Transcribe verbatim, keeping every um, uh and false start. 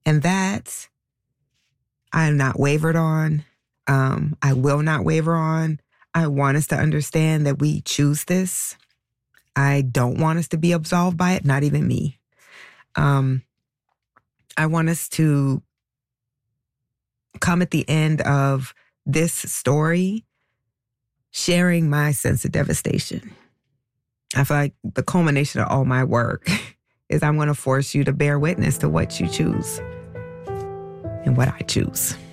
And that I am not wavered on. Um, I will not waver on. I want us to understand that we choose this. I don't want us to be absolved by it, not even me. Um, I want us to come at the end of this story sharing my sense of devastation. I feel like the culmination of all my work is I'm going to force you to bear witness to what you choose and what I choose.